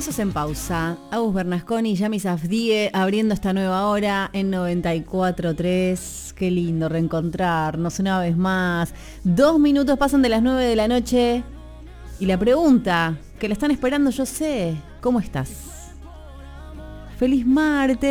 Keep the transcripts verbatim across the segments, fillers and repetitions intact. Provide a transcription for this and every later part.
Besos en pausa. Agus Bernasconi y Yami Safdie abriendo esta nueva hora en noventa y cuatro punto tres. Qué lindo reencontrarnos una vez más. Dos minutos pasan de las nueve de la noche. Y la pregunta, que la están esperando, yo sé. ¿Cómo estás? ¡Feliz martes!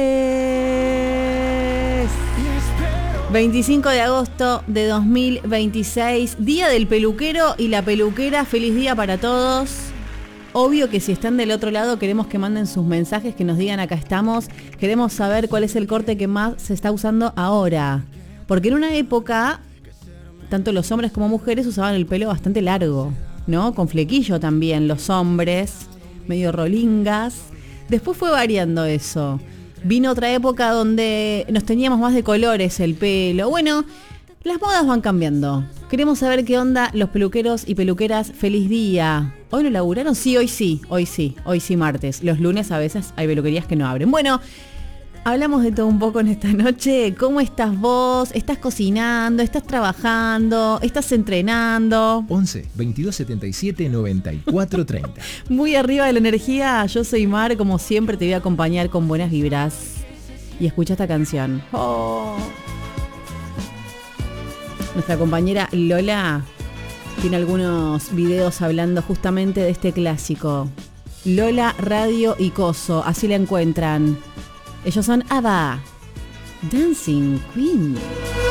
veinticinco de agosto de dos mil veintiséis. Día del peluquero y la peluquera. Feliz día para todos. Obvio que si están del otro lado queremos que manden sus mensajes, que nos digan acá estamos. Queremos saber cuál es el corte que más se está usando ahora. Porque en una época, tanto los hombres como mujeres usaban el pelo bastante largo, ¿no? Con flequillo también, los hombres, medio rolingas. Después fue variando eso. Vino otra época donde nos teníamos más de colores el pelo. Bueno, las modas van cambiando. Queremos saber qué onda los peluqueros y peluqueras. Feliz día. ¿Hoy no laburaron? Sí, hoy sí, hoy sí, hoy sí martes. Los lunes a veces hay peluquerías que no abren. Bueno, hablamos de todo un poco en esta noche. ¿Cómo estás vos? ¿Estás cocinando? ¿Estás trabajando? ¿Estás entrenando? once, veintidós, setenta y siete, noventa y cuatro, treinta. Muy arriba de la energía. Yo soy Mar, como siempre te voy a acompañar con buenas vibras. Y escucha esta canción. Oh. Nuestra compañera Lola tiene algunos videos hablando justamente de este clásico. Lola, Radio y Coso, así la encuentran. Ellos son ABBA, Dancing Queen.